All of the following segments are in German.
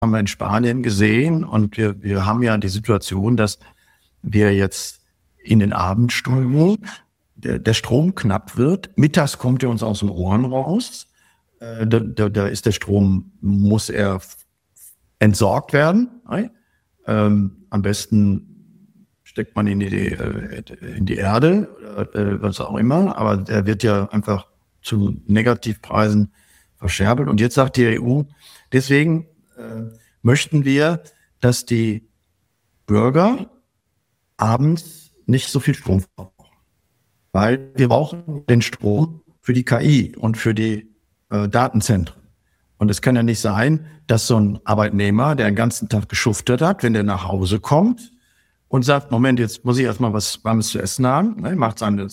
haben wir in Spanien gesehen und wir haben ja die Situation, dass wir jetzt in den Abendstunden der Strom knapp wird. Mittags kommt er uns aus den Ohren raus. Da ist der Strom, muss er entsorgt werden. Am besten steckt man in die Erde, was auch immer, aber der wird ja einfach zu Negativpreisen verscherbelt. Und jetzt sagt die EU, deswegen möchten wir, dass die Bürger abends nicht so viel Strom verbrauchen. Weil wir brauchen den Strom für die KI und für die Datenzentren. Und es kann ja nicht sein, dass so ein Arbeitnehmer, der den ganzen Tag geschuftet hat, wenn der nach Hause kommt und sagt, Moment, jetzt muss ich erstmal was Warmes zu essen haben, ne, macht seinen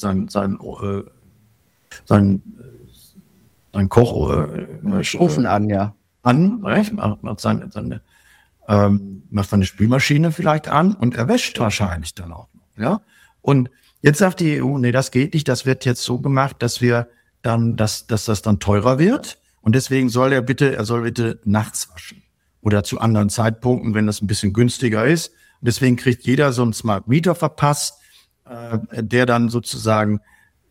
Ofen an, ja. Macht seine Spülmaschine vielleicht an und er wäscht wahrscheinlich dann auch noch. Ja? Und jetzt sagt die EU, nee, das geht nicht, das wird jetzt so gemacht, dass das dann teurer wird. Und deswegen soll er bitte nachts waschen oder zu anderen Zeitpunkten, wenn das ein bisschen günstiger ist. Und deswegen kriegt jeder so einen Smart Meter verpasst, der dann sozusagen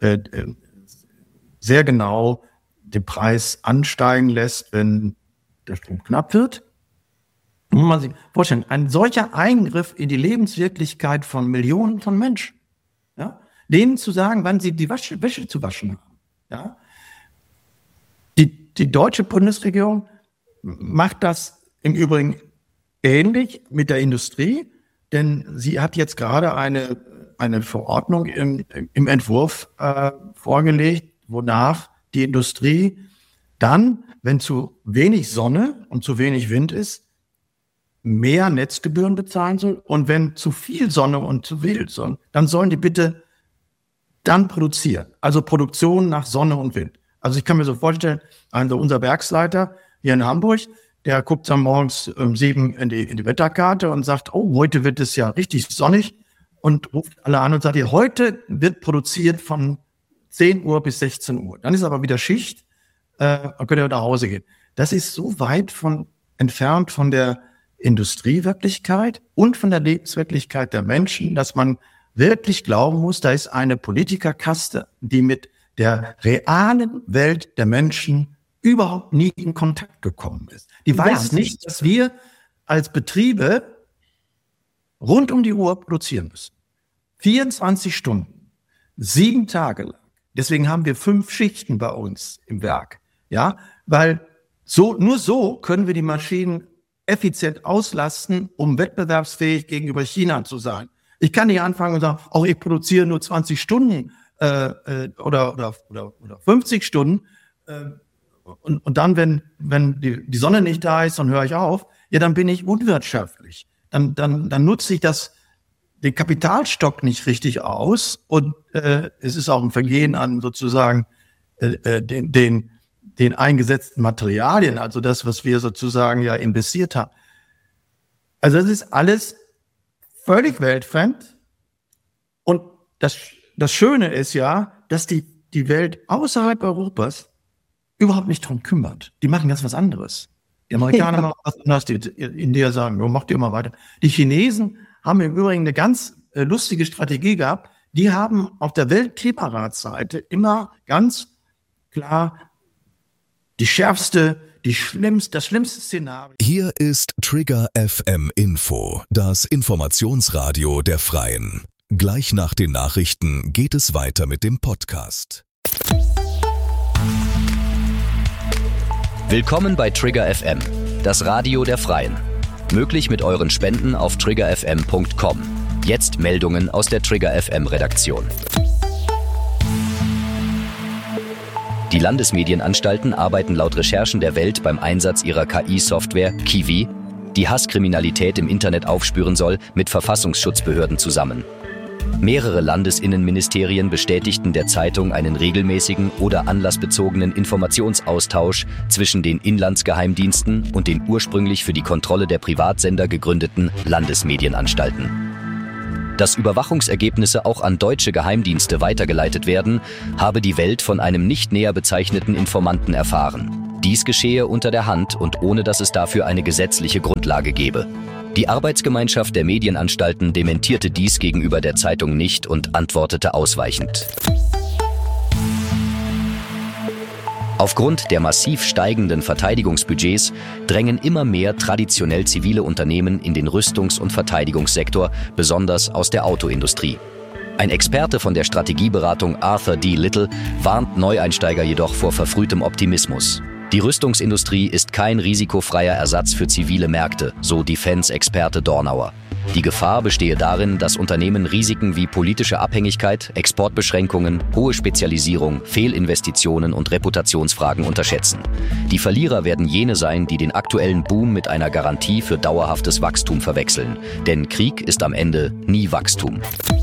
sehr genau den Preis ansteigen lässt, wenn der Strom knapp wird. Muss man sich vorstellen, ein solcher Eingriff in die Lebenswirklichkeit von Millionen von Menschen, ja, denen zu sagen, wann sie die Wäsche zu waschen haben. Ja. Die deutsche Bundesregierung macht das im Übrigen ähnlich mit der Industrie, denn sie hat jetzt gerade eine Verordnung im Entwurf vorgelegt, wonach die Industrie dann, wenn zu wenig Sonne und zu wenig Wind ist, mehr Netzgebühren bezahlen soll. Und wenn zu viel Sonne und zu wenig Sonne, dann sollen die bitte dann produzieren. Also Produktion nach Sonne und Wind. Also ich kann mir so vorstellen, also unser Werksleiter hier in Hamburg, der guckt dann morgens um 7 in die Wetterkarte und sagt, oh, heute wird es ja richtig sonnig, und ruft alle an und sagt, heute wird produziert von 10 Uhr bis 16 Uhr. Dann ist aber wieder Schicht, dann könnt ihr nach Hause gehen. Das ist so weit entfernt von der Industriewirklichkeit und von der Lebenswirklichkeit der Menschen, dass man wirklich glauben muss, da ist eine Politikerkaste, die mit der realen Welt der Menschen überhaupt nie in Kontakt gekommen ist. Die weiß nicht, dass wir als Betriebe rund um die Uhr produzieren müssen. 24 Stunden, 7 Tage lang. Deswegen haben wir 5 Schichten bei uns im Werk. Ja, weil nur so können wir die Maschinen effizient auslasten, um wettbewerbsfähig gegenüber China zu sein. Ich kann nicht anfangen und sagen, auch ich produziere nur 20 Stunden oder 50 Stunden und dann, wenn die Sonne nicht da ist, dann höre ich auf, ja, dann bin ich unwirtschaftlich. Dann nutze ich den Kapitalstock nicht richtig aus und es ist auch ein Vergehen an sozusagen den eingesetzten Materialien, also das, was wir sozusagen ja investiert haben. Also das ist alles völlig weltfremd. Und das Schöne ist ja, dass die Welt außerhalb Europas überhaupt nicht drum kümmert. Die machen ganz was anderes. Die Amerikaner machen was anderes, die Indier sagen, macht ihr immer weiter. Die Chinesen haben im Übrigen eine ganz lustige Strategie gehabt. Die haben auf der Weltklimaratsseite immer ganz klar das schlimmste Szenario. Hier ist Trigger FM Info, das Informationsradio der Freien. Gleich nach den Nachrichten geht es weiter mit dem Podcast. Willkommen bei Trigger FM, das Radio der Freien. Möglich mit euren Spenden auf triggerfm.com. Jetzt Meldungen aus der Trigger FM Redaktion. Die Landesmedienanstalten arbeiten laut Recherchen der Welt beim Einsatz ihrer KI-Software Kiwi, die Hasskriminalität im Internet aufspüren soll, mit Verfassungsschutzbehörden zusammen. Mehrere Landesinnenministerien bestätigten der Zeitung einen regelmäßigen oder anlassbezogenen Informationsaustausch zwischen den Inlandsgeheimdiensten und den ursprünglich für die Kontrolle der Privatsender gegründeten Landesmedienanstalten. Dass Überwachungsergebnisse auch an deutsche Geheimdienste weitergeleitet werden, habe die Welt von einem nicht näher bezeichneten Informanten erfahren. Dies geschehe unter der Hand und ohne dass es dafür eine gesetzliche Grundlage gebe. Die Arbeitsgemeinschaft der Medienanstalten dementierte dies gegenüber der Zeitung nicht und antwortete ausweichend. Aufgrund der massiv steigenden Verteidigungsbudgets drängen immer mehr traditionell zivile Unternehmen in den Rüstungs- und Verteidigungssektor, besonders aus der Autoindustrie. Ein Experte von der Strategieberatung Arthur D. Little warnt Neueinsteiger jedoch vor verfrühtem Optimismus. Die Rüstungsindustrie ist kein risikofreier Ersatz für zivile Märkte, so Defense-Experte Dornauer. Die Gefahr bestehe darin, dass Unternehmen Risiken wie politische Abhängigkeit, Exportbeschränkungen, hohe Spezialisierung, Fehlinvestitionen und Reputationsfragen unterschätzen. Die Verlierer werden jene sein, die den aktuellen Boom mit einer Garantie für dauerhaftes Wachstum verwechseln. Denn Krieg ist am Ende nie Wachstum.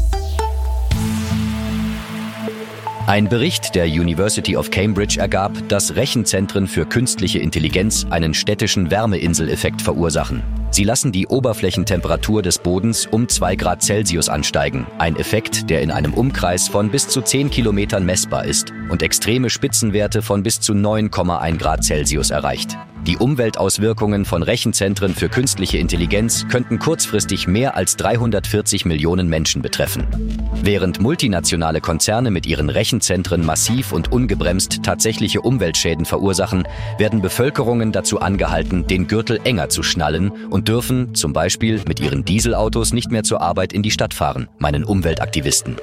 Ein Bericht der University of Cambridge ergab, dass Rechenzentren für künstliche Intelligenz einen städtischen Wärmeinseleffekt verursachen. Sie lassen die Oberflächentemperatur des Bodens um 2 Grad Celsius ansteigen, ein Effekt, der in einem Umkreis von bis zu 10 Kilometern messbar ist und extreme Spitzenwerte von bis zu 9,1 Grad Celsius erreicht. Die Umweltauswirkungen von Rechenzentren für künstliche Intelligenz könnten kurzfristig mehr als 340 Millionen Menschen betreffen. Während multinationale Konzerne mit ihren Rechenzentren massiv und ungebremst tatsächliche Umweltschäden verursachen, werden Bevölkerungen dazu angehalten, den Gürtel enger zu schnallen und dürfen zum Beispiel mit ihren Dieselautos nicht mehr zur Arbeit in die Stadt fahren, meinen Umweltaktivisten.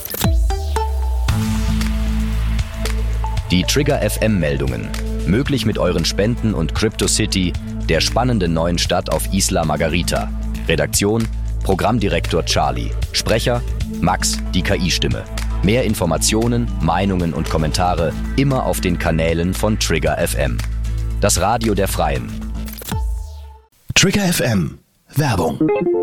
Die Trigger FM-Meldungen. Möglich mit euren Spenden und CryptoCity, der spannenden neuen Stadt auf Isla Margarita. Redaktion: Programmdirektor Charlie. Sprecher: Max, die KI-Stimme. Mehr Informationen, Meinungen und Kommentare immer auf den Kanälen von Trigger FM. Das Radio der Freien. Trigger FM. Werbung.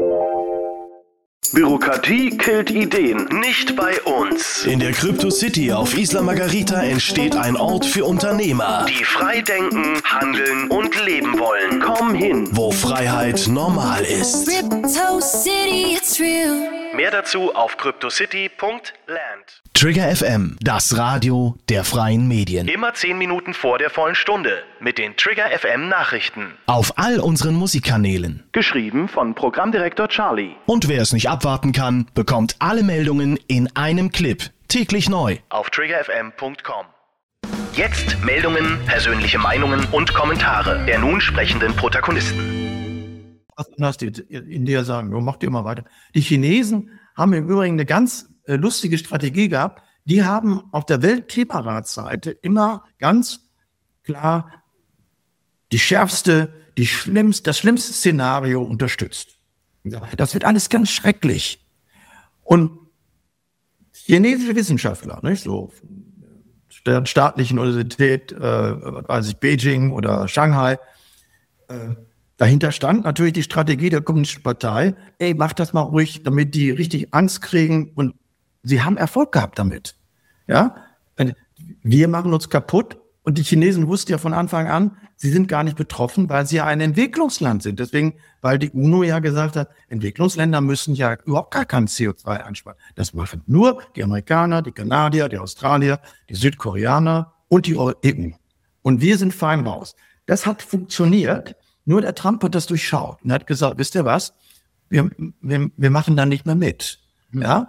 Bürokratie killt Ideen, nicht bei uns. In der CryptoCity auf Isla Margarita entsteht ein Ort für Unternehmer, die frei denken, handeln und leben wollen. Komm hin, wo Freiheit normal ist. CryptoCity, it's real. Mehr dazu auf cryptocity.land. Trigger FM, das Radio der freien Medien. Immer 10 Minuten vor der vollen Stunde mit den Trigger FM Nachrichten. Auf all unseren Musikkanälen. Geschrieben von Programmdirektor Charlie. Und wer es nicht abwarten kann, bekommt alle Meldungen in einem Clip. Täglich neu. Auf triggerfm.com. Jetzt Meldungen, persönliche Meinungen und Kommentare der nun sprechenden Protagonisten. Was anderes die Indier sagen, macht ihr immer weiter. Die Chinesen haben im Übrigen eine ganz lustige Strategie gehabt. Die haben auf der Weltklimaratsseite immer ganz klar das schlimmste Szenario unterstützt. Das wird alles ganz schrecklich. Und chinesische Wissenschaftler, nicht so der staatlichen Universität, Beijing oder Shanghai, dahinter stand natürlich die Strategie der Kommunistischen Partei. Macht das mal ruhig, damit die richtig Angst kriegen. Und sie haben Erfolg gehabt damit. Ja? Wir machen uns kaputt. Und die Chinesen wussten ja von Anfang an, sie sind gar nicht betroffen, weil sie ja ein Entwicklungsland sind. Deswegen, weil die UNO ja gesagt hat, Entwicklungsländer müssen ja überhaupt gar kein CO2 einsparen. Das machen nur die Amerikaner, die Kanadier, die Australier, die Südkoreaner und die EU. Und wir sind fein raus. Das hat funktioniert. Nur der Trump hat das durchschaut und hat gesagt, wisst ihr was, wir machen da nicht mehr mit. Ja?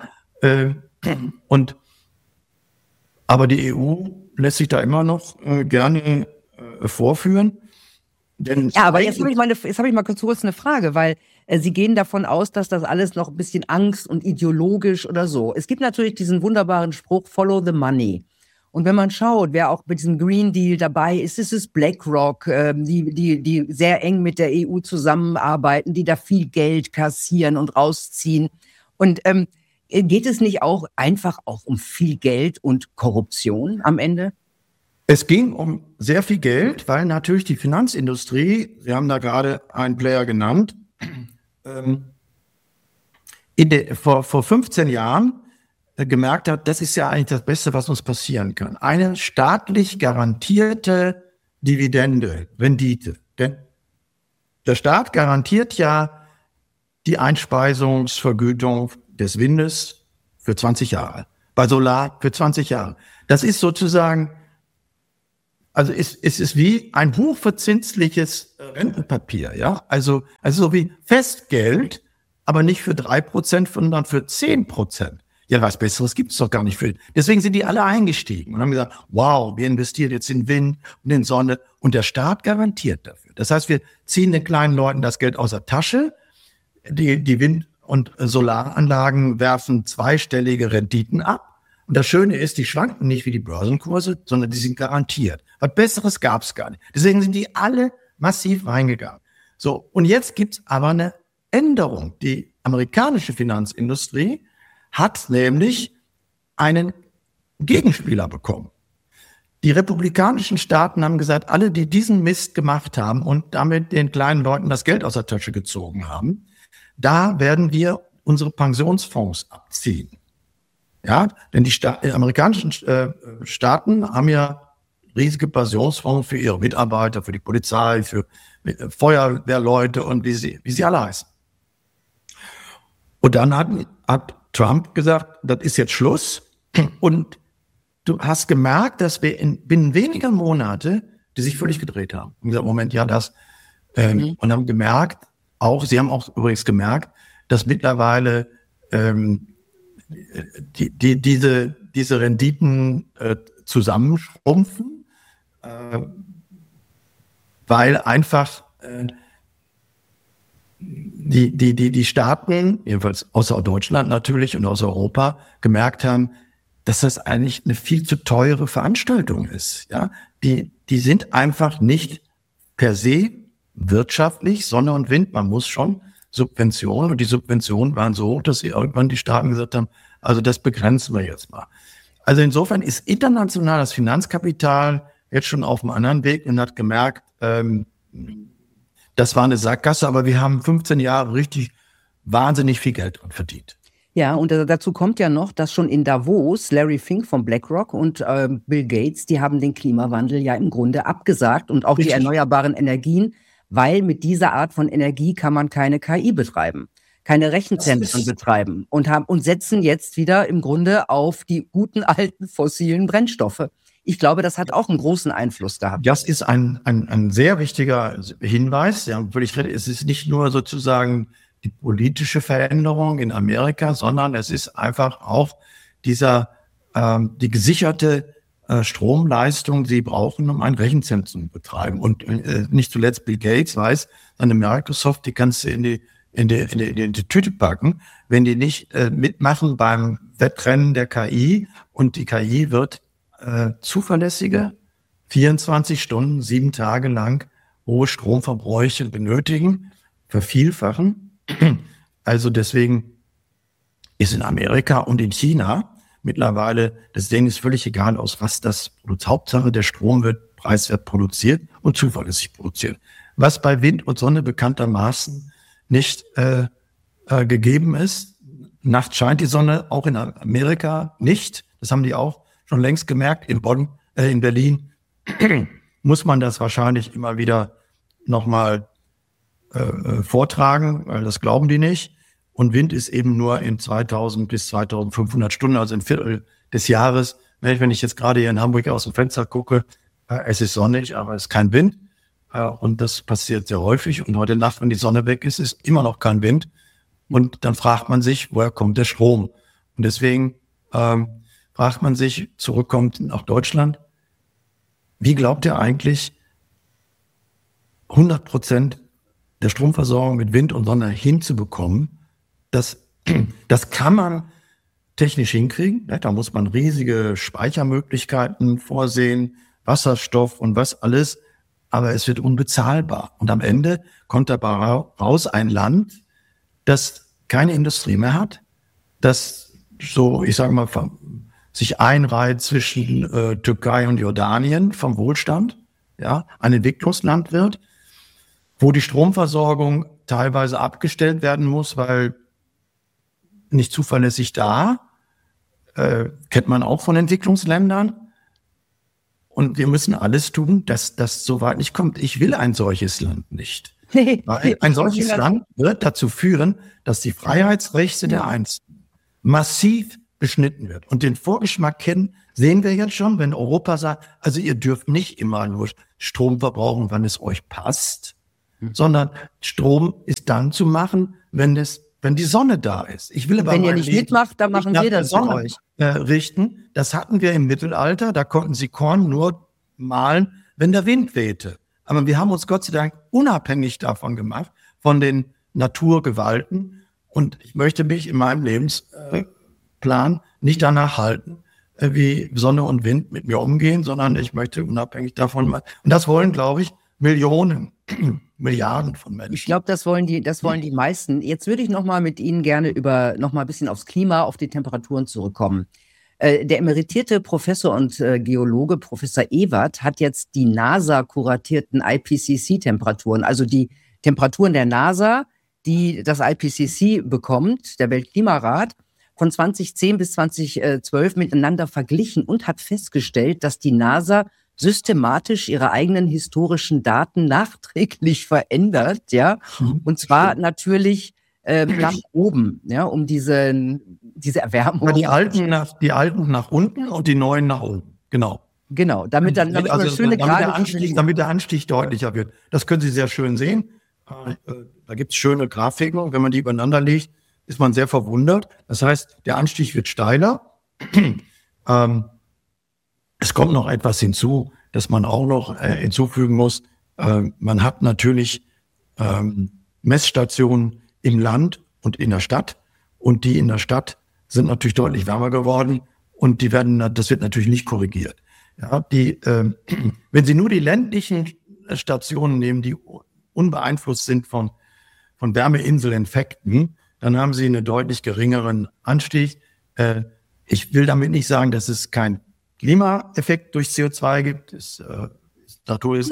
Aber die EU lässt sich da immer noch gerne vorführen. Denn ja, aber jetzt habe ich mal kurz eine Frage, weil Sie gehen davon aus, dass das alles noch ein bisschen Angst und ideologisch oder so. Es gibt natürlich diesen wunderbaren Spruch, follow the money. Und wenn man schaut, wer auch mit diesem Green Deal dabei ist, ist es BlackRock, die sehr eng mit der EU zusammenarbeiten, die da viel Geld kassieren und rausziehen. Und geht es nicht auch einfach auch um viel Geld und Korruption am Ende? Es ging um sehr viel Geld, weil natürlich die Finanzindustrie, Sie haben da gerade einen Player genannt, vor 15 Jahren gemerkt hat, das ist ja eigentlich das Beste, was uns passieren kann. Eine staatlich garantierte Dividende, Rendite. Denn der Staat garantiert ja die Einspeisungsvergütung des Windes für 20 Jahre. Bei Solar für 20 Jahre. Das ist sozusagen Also es ist wie ein hochverzinsliches Rentenpapier, ja. Also so wie Festgeld, aber nicht für 3%, sondern für 10%. Ja, was Besseres gibt es doch gar nicht für. Deswegen sind die alle eingestiegen und haben gesagt, wow, wir investieren jetzt in Wind und in Sonne und der Staat garantiert dafür. Das heißt, wir ziehen den kleinen Leuten das Geld aus der Tasche. Die Wind- und Solaranlagen werfen zweistellige Renditen ab. Und das Schöne ist, die schwanken nicht wie die Börsenkurse, sondern die sind garantiert. Was Besseres gab es gar nicht. Deswegen sind die alle massiv reingegangen. So, und jetzt gibt's aber eine Änderung. Die amerikanische Finanzindustrie hat nämlich einen Gegenspieler bekommen. Die republikanischen Staaten haben gesagt, alle, die diesen Mist gemacht haben und damit den kleinen Leuten das Geld aus der Tasche gezogen haben, da werden wir unsere Pensionsfonds abziehen. Ja, denn die amerikanischen Staaten haben ja riesige Pensionsfonds für ihre Mitarbeiter, für die Polizei, für Feuerwehrleute und wie sie alle heißen. Und dann hat Trump gesagt, das ist jetzt Schluss. Und du hast gemerkt, dass wir binnen weniger Monate, die sich völlig gedreht haben. Und gesagt, Moment, ja, das. Und haben gemerkt, sie haben auch übrigens gemerkt, dass mittlerweile diese Renditen zusammenschrumpfen, weil einfach die Staaten, jedenfalls außer Deutschland natürlich und aus Europa, gemerkt haben, dass das eigentlich eine viel zu teure Veranstaltung ist. Ja, die sind einfach nicht per se wirtschaftlich, Sonne und Wind. Man muss schon Subventionen, und die Subventionen waren so hoch, dass irgendwann die Staaten gesagt haben, also das begrenzen wir jetzt mal. Also insofern ist international das Finanzkapital jetzt schon auf einem anderen Weg und hat gemerkt, das war eine Sackgasse, aber wir haben 15 Jahre richtig wahnsinnig viel Geld dran verdient. Ja, und dazu kommt ja noch, dass schon in Davos Larry Fink von BlackRock und Bill Gates, die haben den Klimawandel ja im Grunde abgesagt und auch die erneuerbaren Energien, weil mit dieser Art von Energie kann man keine KI betreiben, keine Rechenzentren betreiben und setzen jetzt wieder im Grunde auf die guten alten fossilen Brennstoffe. Ich glaube, das hat auch einen großen Einfluss gehabt. Das ist ein sehr wichtiger Hinweis. Ja, völlig richtig. Es ist nicht nur sozusagen die politische Veränderung in Amerika, sondern es ist einfach auch die gesicherte Stromleistung, die sie brauchen, um ein Rechenzentrum zu betreiben. Und nicht zuletzt Bill Gates weiß, seine Microsoft, die kannst du in die Tüte packen, wenn die nicht mitmachen beim Wettrennen der KI. Und die KI wird zuverlässige 24 Stunden, 7 Tage lang hohe Stromverbräuche benötigen, vervielfachen. Also deswegen ist in Amerika und in China mittlerweile, denen ist völlig egal, aus was das produziert. Hauptsache, der Strom wird preiswert produziert und zuverlässig produziert. Was bei Wind und Sonne bekanntermaßen nicht gegeben ist. Nachts scheint die Sonne, auch in Amerika nicht. Das haben die auch schon längst gemerkt. In Berlin muss man das wahrscheinlich immer wieder nochmal vortragen, weil das glauben die nicht. Und Wind ist eben nur in 2000 bis 2500 Stunden, also ein Viertel des Jahres. Wenn ich jetzt gerade hier in Hamburg aus dem Fenster gucke, es ist sonnig, aber es ist kein Wind. Und das passiert sehr häufig. Und heute Nacht, wenn die Sonne weg ist, ist immer noch kein Wind. Und dann fragt man sich, woher kommt der Strom? Und deswegen fragt man sich, zurückkommt nach Deutschland, wie glaubt ihr eigentlich, 100% der Stromversorgung mit Wind und Sonne hinzubekommen? Das kann man technisch hinkriegen. Ja, da muss man riesige Speichermöglichkeiten vorsehen, Wasserstoff und was alles. Aber es wird unbezahlbar. Und am Ende kommt dabei raus ein Land, das keine Industrie mehr hat, das so, ich sage mal, sich einreiht zwischen Türkei und Jordanien vom Wohlstand, ja, ein Entwicklungsland wird, wo die Stromversorgung teilweise abgestellt werden muss, weil nicht zuverlässig da, kennt man auch von Entwicklungsländern. Und wir müssen alles tun, dass das so weit nicht kommt. Ich will ein solches Land nicht. Weil ein solches Land wird dazu führen, dass die Freiheitsrechte der Einzelnen massiv beschnitten wird. Und den Vorgeschmack sehen wir jetzt schon, wenn Europa sagt, also ihr dürft nicht immer nur Strom verbrauchen, wann es euch passt, sondern Strom ist dann zu machen, wenn die Sonne da ist. Ich will aber wenn ihr nicht mitmacht, dann machen wir das für euch. Richten. Das hatten wir im Mittelalter, da konnten sie Korn nur mahlen, wenn der Wind wehte. Aber wir haben uns Gott sei Dank unabhängig davon gemacht, von den Naturgewalten. Und ich möchte mich in meinem Lebensplan nicht danach halten, wie Sonne und Wind mit mir umgehen, sondern ich möchte unabhängig davon. Und das wollen, glaube ich, Millionen, Milliarden von Menschen. Ich glaube, das wollen die meisten. Jetzt würde ich noch mal mit Ihnen gerne noch mal ein bisschen aufs Klima, auf die Temperaturen zurückkommen. Der emeritierte Professor und Geologe Professor Ewert hat jetzt die NASA-kuratierten IPCC-Temperaturen, also die Temperaturen der NASA, die das IPCC bekommt, der Weltklimarat, von 2010 bis 2012 miteinander verglichen und hat festgestellt, dass die NASA systematisch ihre eigenen historischen Daten nachträglich verändert, ja, und zwar natürlich nach oben, ja, um diese Erwärmung. Aber die alten nach unten und die neuen nach oben, genau. Genau, damit der Anstieg deutlicher wird. Das können Sie sehr schön sehen. Da gibt es schöne Grafiken. Wenn man die übereinander legt, ist man sehr verwundert. Das heißt, der Anstieg wird steiler. Es kommt noch etwas hinzu, das man auch noch hinzufügen muss. Man hat natürlich Messstationen im Land und in der Stadt. Und die in der Stadt sind natürlich deutlich wärmer geworden. Und das wird natürlich nicht korrigiert. Ja, wenn Sie nur die ländlichen Stationen nehmen, die unbeeinflusst sind von Wärmeinseleffekten, dann haben Sie einen deutlich geringeren Anstieg. Ich will damit nicht sagen, dass es keinen Klimaeffekt durch CO2 gibt. Natur ist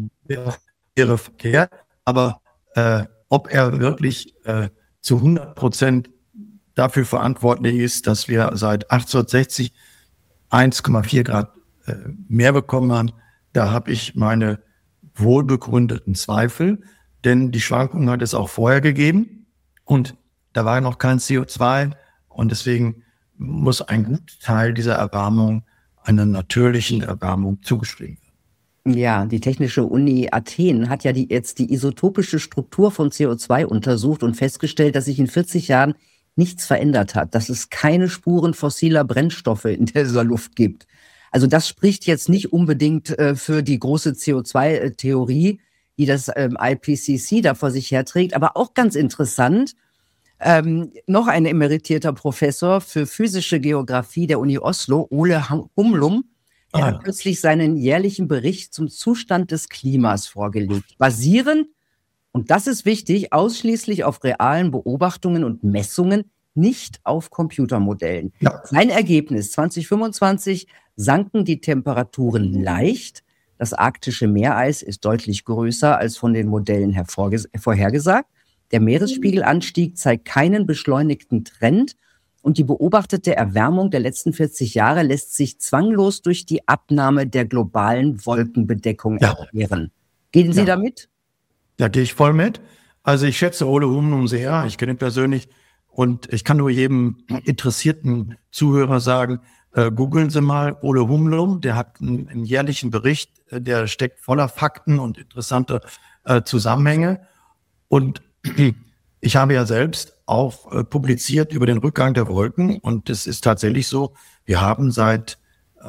ihre Verkehr. Aber ob er wirklich zu 100% dafür verantwortlich ist, dass wir seit 1860 1,4 Grad mehr bekommen haben, da habe ich meine wohlbegründeten Zweifel. Denn die Schwankungen hat es auch vorher gegeben und da war noch kein CO2 und deswegen muss ein guter Teil dieser Erwärmung einer natürlichen Erwärmung zugeschrieben werden. Ja, die Technische Uni Athen hat ja jetzt die isotopische Struktur von CO2 untersucht und festgestellt, dass sich in 40 Jahren nichts verändert hat, dass es keine Spuren fossiler Brennstoffe in dieser Luft gibt. Also das spricht jetzt nicht unbedingt für die große CO2-Theorie, die das IPCC da vor sich herträgt. Aber auch ganz interessant, noch ein emeritierter Professor für physische Geografie der Uni Oslo, Ole Humlum, hat kürzlich seinen jährlichen Bericht zum Zustand des Klimas vorgelegt. Basierend, und das ist wichtig, ausschließlich auf realen Beobachtungen und Messungen, nicht auf Computermodellen. Ja. Sein Ergebnis: 2025 sanken die Temperaturen leicht. Das arktische Meereis ist deutlich größer als von den Modellen vorhergesagt. Der Meeresspiegelanstieg zeigt keinen beschleunigten Trend und die beobachtete Erwärmung der letzten 40 Jahre lässt sich zwanglos durch die Abnahme der globalen Wolkenbedeckung erklären. Gehen Sie damit? Da gehe ich voll mit. Also ich schätze Ole Humlum sehr, ich kenne ihn persönlich und ich kann nur jedem interessierten Zuhörer sagen, googeln Sie mal Ole Humlum, der hat einen jährlichen Bericht, der steckt voller Fakten und interessante Zusammenhänge. Und ich habe ja selbst auch publiziert über den Rückgang der Wolken und es ist tatsächlich so, wir haben seit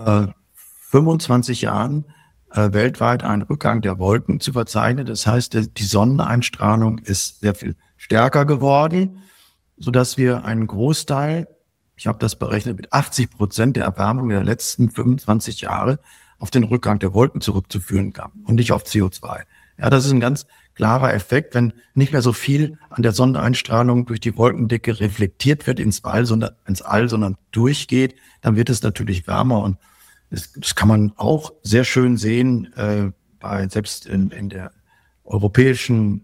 25 Jahren weltweit einen Rückgang der Wolken zu verzeichnen. Das heißt, die Sonneneinstrahlung ist sehr viel stärker geworden, sodass wir einen Großteil, ich habe das berechnet, mit 80% der Erwärmung der letzten 25 Jahre auf den Rückgang der Wolken zurückzuführen kann und nicht auf CO2. Ja, das ist ein ganz klarer Effekt, wenn nicht mehr so viel an der Sonneneinstrahlung durch die Wolkendecke reflektiert wird ins All, sondern durchgeht, dann wird es natürlich wärmer und das kann man auch sehr schön sehen, selbst in der europäischen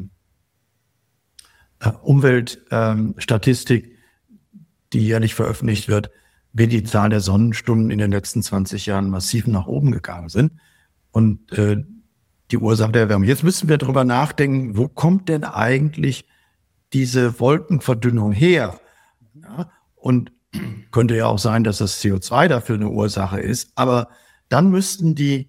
Umweltstatistik, die jährlich veröffentlicht wird, wie die Zahl der Sonnenstunden in den letzten 20 Jahren massiv nach oben gegangen sind. Und die Ursache der Erwärmung. Jetzt müssen wir darüber nachdenken, wo kommt denn eigentlich diese Wolkenverdünnung her? Ja, und Könnte ja auch sein, dass das CO2 dafür eine Ursache ist. Aber dann müssten die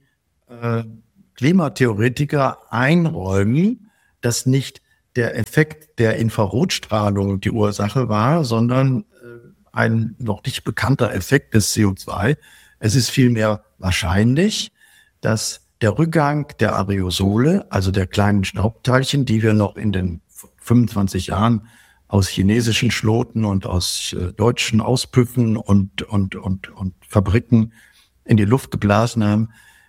Klimatheoretiker einräumen, dass nicht der Effekt der Infrarotstrahlung die Ursache war, sondern ein noch nicht bekannter Effekt des CO2. Es ist vielmehr wahrscheinlich, dass der Rückgang der Aerosole, also der kleinen Staubteilchen, die wir noch in den 25 Jahren aus chinesischen Schloten und aus deutschen Auspüffen und Fabriken in die Luft geblasen haben,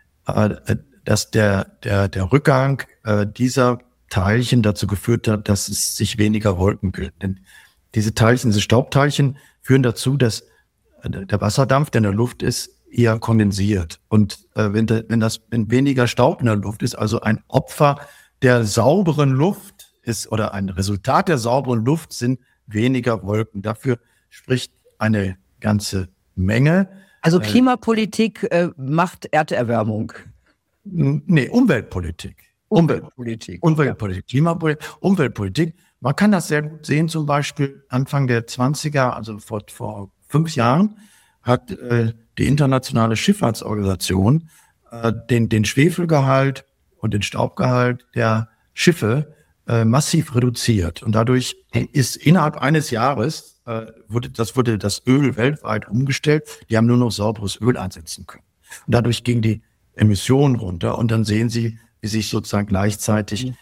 dass der Rückgang dieser Teilchen dazu geführt hat, dass es sich weniger Wolken bilden. Denn diese Teilchen, diese Staubteilchen führen dazu, dass der Wasserdampf, der in der Luft ist, eher kondensiert. Und wenn weniger Staub in der Luft ist, also ein Opfer der sauberen Luft ist oder ein Resultat der sauberen Luft, sind weniger Wolken. Dafür spricht eine ganze Menge. Also Klimapolitik macht Erderwärmung. Nee, Umweltpolitik. Umweltpolitik. Klimapolitik, Umweltpolitik. Man kann das sehr gut sehen, zum Beispiel Anfang der 20er, also vor 5 Jahren, hat die Internationale Schifffahrtsorganisation den Schwefelgehalt und den Staubgehalt der Schiffe massiv reduziert. Und dadurch ist innerhalb eines Jahres wurde das Öl weltweit umgestellt. Die haben nur noch sauberes Öl einsetzen können. Und dadurch ging die Emissionen runter. Und dann sehen Sie, wie sich sozusagen gleichzeitig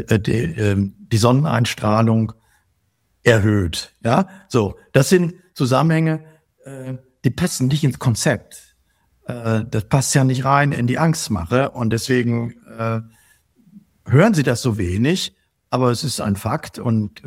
die Sonneneinstrahlung erhöht. Ja, so, das sind Zusammenhänge, die passen nicht ins Konzept. Das passt ja nicht rein in die Angstmache. Und deswegen hören Sie das so wenig. Aber es ist ein Fakt und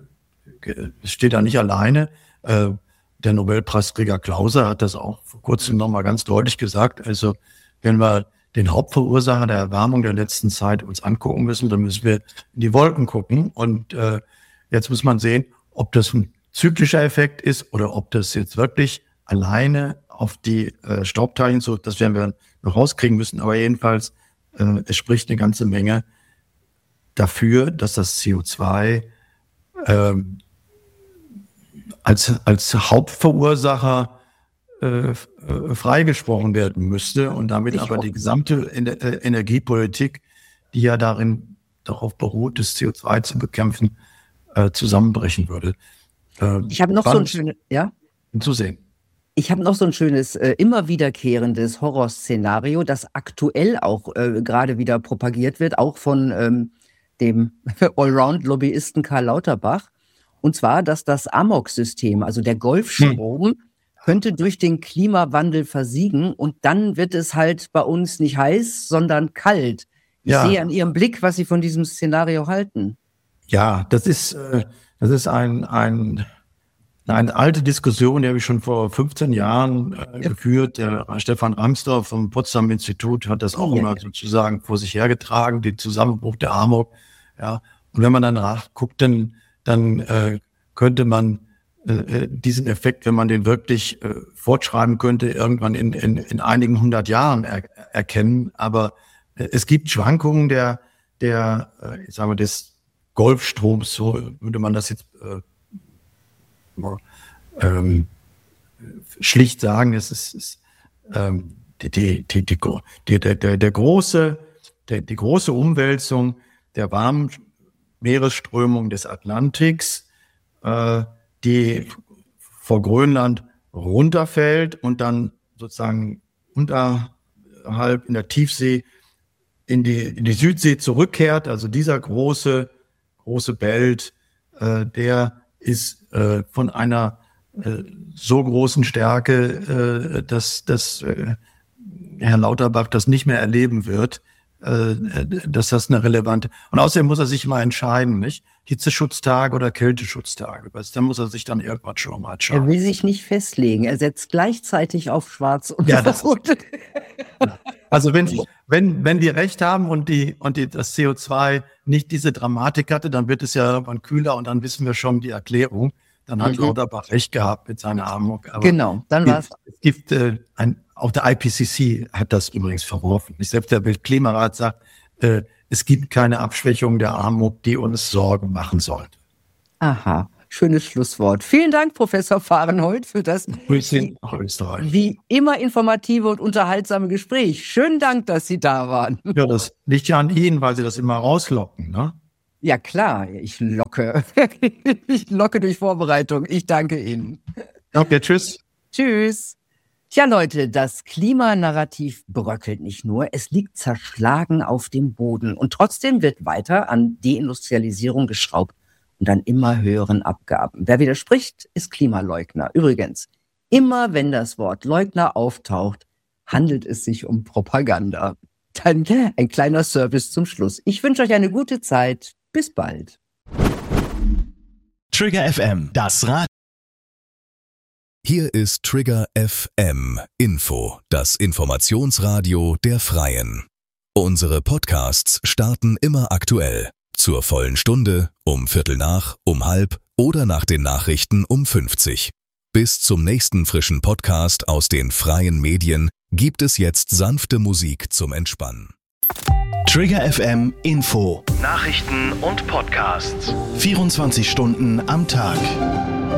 es steht da nicht alleine. Der Nobelpreisträger Clauser hat das auch vor kurzem nochmal ganz deutlich gesagt. Also wenn wir den Hauptverursacher der Erwärmung der letzten Zeit uns angucken müssen, dann müssen wir in die Wolken gucken. Und jetzt muss man sehen, ob das ein zyklischer Effekt ist oder ob das jetzt wirklich alleine auf die Staubteilchen, so, das werden wir noch rauskriegen müssen. Aber jedenfalls, es spricht eine ganze Menge dafür, dass das CO2 als Hauptverursacher freigesprochen werden müsste und damit aber die gesamte Energiepolitik, die ja darauf beruht, das CO2 zu bekämpfen, zusammenbrechen würde. Ich habe noch so ein schönes, zu sehen. Ich habe noch so ein schönes, immer wiederkehrendes Horrorszenario, das aktuell auch gerade wieder propagiert wird, auch von dem Allround-Lobbyisten Karl Lauterbach. Und zwar, dass das Amok-System, also der Golfstrom, könnte durch den Klimawandel versiegen und dann wird es halt bei uns nicht heiß, sondern kalt. Ich sehe an Ihrem Blick, was Sie von diesem Szenario halten. Ja, das ist eine alte Diskussion, die habe ich schon vor 15 Jahren geführt. Der Stefan Ramsdorf vom Potsdam Institut hat das auch immer sozusagen vor sich hergetragen, den Zusammenbruch der Amok. Ja, und wenn man dann nachguckt, dann könnte man diesen Effekt, wenn man den wirklich fortschreiben könnte, irgendwann in einigen 100 Jahren erkennen. Aber es gibt Schwankungen ich sage mal, des Golfstroms, so würde man das jetzt schlicht sagen. Es ist die große Umwälzung der warmen Meeresströmung des Atlantiks, die vor Grönland runterfällt und dann sozusagen unterhalb in der Tiefsee in die Südsee zurückkehrt. Also dieser große Belt, der ist von einer so großen Stärke, dass Herr Lauterbach das nicht mehr erleben wird, dass das eine relevante... Und außerdem muss er sich mal entscheiden, nicht? Hitzeschutztag oder Kälteschutztag. Da muss er sich dann irgendwann schon mal entscheiden. Er will sich nicht festlegen. Er setzt gleichzeitig auf Schwarz und Rot. Also wenn die recht haben und das CO2 nicht diese Dramatik hatte, dann wird es ja irgendwann kühler und dann wissen wir schon die Erklärung. Dann hat Lauterbach recht gehabt mit seiner Amok. Aber genau, dann war es. Es gibt auch der IPCC hat das übrigens verworfen. Selbst der Weltklimarat sagt, es gibt keine Abschwächung der Amok, die uns Sorgen machen sollte. Aha. Schönes Schlusswort. Vielen Dank, Professor Fahrenhold, für das Grüße nach Österreich. wie immer informative und unterhaltsame Gespräch. Schönen Dank, dass Sie da waren. Ja, das liegt ja an Ihnen, weil Sie das immer rauslocken, ne? Ja klar, ich locke. Ich locke durch Vorbereitung. Ich danke Ihnen. Okay, tschüss. Tschüss. Tja Leute, das Klimanarrativ bröckelt nicht nur, es liegt zerschlagen auf dem Boden. Und trotzdem wird weiter an Deindustrialisierung geschraubt und an immer höheren Abgaben. Wer widerspricht, ist Klimaleugner. Übrigens, immer wenn das Wort Leugner auftaucht, handelt es sich um Propaganda. Dann ein kleiner Service zum Schluss. Ich wünsche euch eine gute Zeit. Bis bald. Trigger FM, das Radio. Hier ist Trigger FM Info, das Informationsradio der Freien. Unsere Podcasts starten immer aktuell. Zur vollen Stunde, um 15:15, um 16:30 oder nach den Nachrichten um 50. Bis zum nächsten frischen Podcast aus den freien Medien gibt es jetzt sanfte Musik zum Entspannen. Trigger FM Info. Nachrichten und Podcasts. 24 Stunden am Tag.